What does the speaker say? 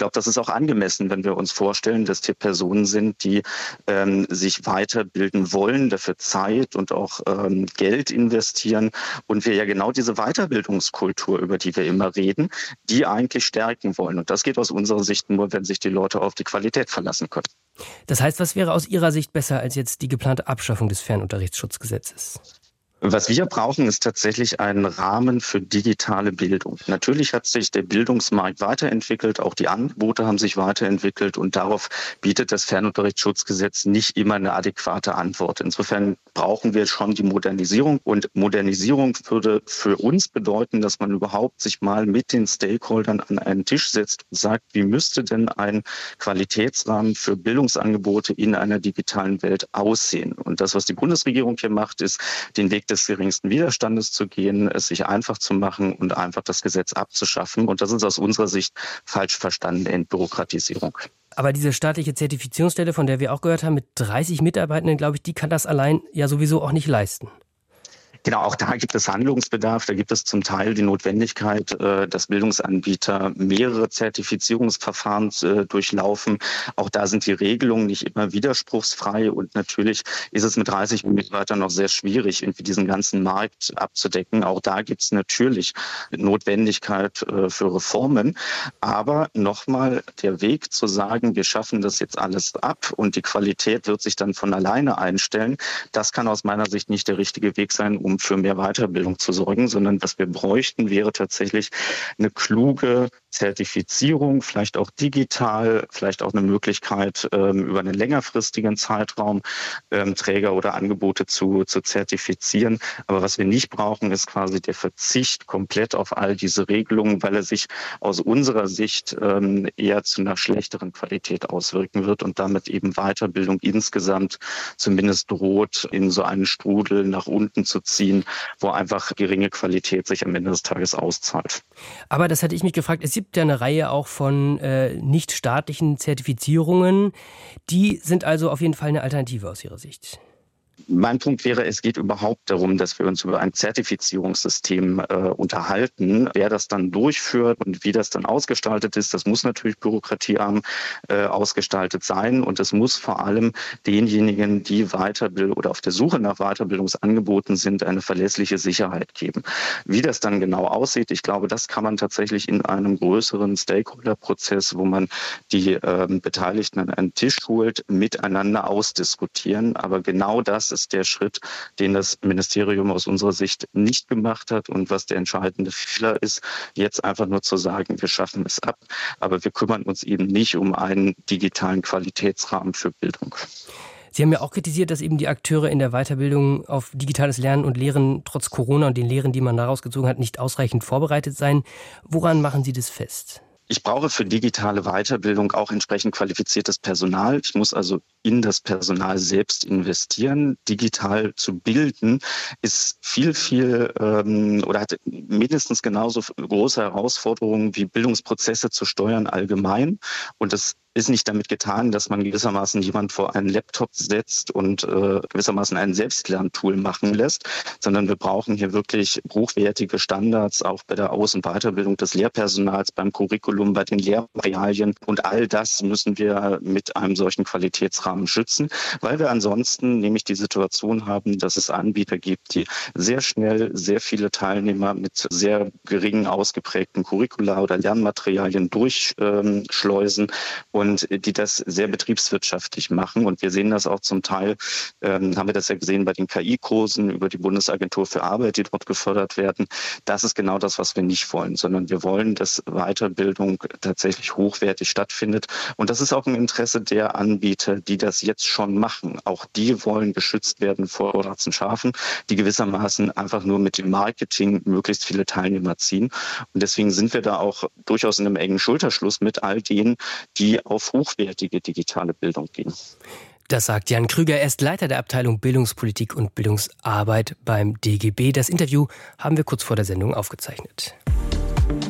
glaube, das ist auch angemessen, wenn wir uns vorstellen, dass hier Personen sind, die sich weiterbilden wollen, dafür Zeit und auch Geld investieren und wir ja genau diese Weiterbildungskultur, über die wir immer reden, die eigentlich stärken wollen. Und das geht aus unserer Sicht nur, wenn sich die Leute auf die Qualität verlassen können. Das heißt, was wäre aus Ihrer Sicht besser als jetzt die geplante Abschaffung des Fernunterrichtsschutzgesetzes? Was wir brauchen, ist tatsächlich ein Rahmen für digitale Bildung. Natürlich hat sich der Bildungsmarkt weiterentwickelt, auch die Angebote haben sich weiterentwickelt und darauf bietet das Fernunterrichtsschutzgesetz nicht immer eine adäquate Antwort. Insofern brauchen wir schon die Modernisierung und Modernisierung würde für uns bedeuten, dass man überhaupt sich mal mit den Stakeholdern an einen Tisch setzt und sagt, wie müsste denn ein Qualitätsrahmen für Bildungsangebote in einer digitalen Welt aussehen? Und das, was die Bundesregierung hier macht, ist, den Weg des geringsten Widerstandes zu gehen, es sich einfach zu machen und einfach das Gesetz abzuschaffen. Und das ist aus unserer Sicht falsch verstandene Entbürokratisierung. Aber diese staatliche Zertifizierungsstelle, von der wir auch gehört haben, mit 30 Mitarbeitenden, glaube ich, die kann das allein ja sowieso auch nicht leisten. Genau, auch da gibt es Handlungsbedarf. Da gibt es zum Teil die Notwendigkeit, dass Bildungsanbieter mehrere Zertifizierungsverfahren durchlaufen. Auch da sind die Regelungen nicht immer widerspruchsfrei. Und natürlich ist es mit 30 Mitarbeitern noch sehr schwierig, irgendwie diesen ganzen Markt abzudecken. Auch da gibt es natürlich Notwendigkeit für Reformen. Aber nochmal der Weg zu sagen, wir schaffen das jetzt alles ab und die Qualität wird sich dann von alleine einstellen, das kann aus meiner Sicht nicht der richtige Weg sein, um für mehr Weiterbildung zu sorgen, sondern was wir bräuchten, wäre tatsächlich eine kluge Zertifizierung, vielleicht auch digital, vielleicht auch eine Möglichkeit, über einen längerfristigen Zeitraum Träger oder Angebote zu zertifizieren. Aber was wir nicht brauchen, ist quasi der Verzicht komplett auf all diese Regelungen, weil er sich aus unserer Sicht eher zu einer schlechteren Qualität auswirken wird und damit eben Weiterbildung insgesamt zumindest droht, in so einen Strudel nach unten zu ziehen, wo einfach geringe Qualität sich am Ende des Tages auszahlt. Aber das hatte ich mich gefragt, es gibt ja eine Reihe auch von nicht staatlichen Zertifizierungen. Die sind also auf jeden Fall eine Alternative aus Ihrer Sicht. Mein Punkt wäre, es geht überhaupt darum, dass wir uns über ein Zertifizierungssystem unterhalten. Wer das dann durchführt und wie das dann ausgestaltet ist, das muss natürlich bürokratiearm ausgestaltet sein. Und es muss vor allem denjenigen, die Weiterbildung oder auf der Suche nach Weiterbildungsangeboten sind, eine verlässliche Sicherheit geben. Wie das dann genau aussieht, ich glaube, das kann man tatsächlich in einem größeren Stakeholder-Prozess, wo man die Beteiligten an einen Tisch holt, miteinander ausdiskutieren. Aber genau das ist der Schritt, den das Ministerium aus unserer Sicht nicht gemacht hat und was der entscheidende Fehler ist, jetzt einfach nur zu sagen, wir schaffen es ab, aber wir kümmern uns eben nicht um einen digitalen Qualitätsrahmen für Bildung. Sie haben ja auch kritisiert, dass eben die Akteure in der Weiterbildung auf digitales Lernen und Lehren trotz Corona und den Lehren, die man daraus gezogen hat, nicht ausreichend vorbereitet seien. Woran machen Sie das fest? Ich brauche für digitale Weiterbildung auch entsprechend qualifiziertes Personal. Ich muss also in das Personal selbst investieren. Digital zu bilden ist viel oder hat mindestens genauso große Herausforderungen wie Bildungsprozesse zu steuern allgemein. Und das ist nicht damit getan, dass man gewissermaßen jemand vor einen Laptop setzt und gewissermaßen ein Selbstlerntool machen lässt, sondern wir brauchen hier wirklich hochwertige Standards, auch bei der Aus- und Weiterbildung des Lehrpersonals, beim Curriculum, bei den Lehrmaterialien. Und all das müssen wir mit einem solchen Qualitätsrahmen schützen, weil wir ansonsten nämlich die Situation haben, dass es Anbieter gibt, die sehr schnell sehr viele Teilnehmer mit sehr geringen ausgeprägten Curricula oder Lernmaterialien durchschleusen und die das sehr betriebswirtschaftlich machen. Und wir sehen das auch zum Teil, haben wir das ja gesehen bei den KI-Kursen über die Bundesagentur für Arbeit, die dort gefördert werden. Das ist genau das, was wir nicht wollen, sondern wir wollen, dass Weiterbildung tatsächlich hochwertig stattfindet. Und das ist auch im Interesse der Anbieter, die das jetzt schon machen. Auch die wollen geschützt werden vor schwarzen Schafen, die gewissermaßen einfach nur mit dem Marketing möglichst viele Teilnehmer ziehen. Und deswegen sind wir da auch durchaus in einem engen Schulterschluss mit all denen, die auf hochwertige digitale Bildung gehen. Das sagt Jan Krüger, er ist Leiter der Abteilung Bildungspolitik und Bildungsarbeit beim DGB. Das Interview haben wir kurz vor der Sendung aufgezeichnet.